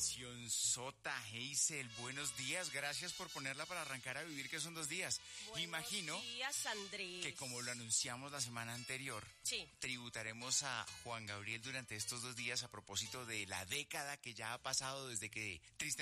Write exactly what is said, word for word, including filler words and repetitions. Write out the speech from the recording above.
canción sota, Hazel, buenos días, gracias por ponerla para arrancar a vivir, que son dos días. Buenos Imagino días, Andrés. que como lo anunciamos la semana anterior, sí. tributaremos a Juan Gabriel durante estos dos días a propósito de la década que ya ha pasado desde que tristemente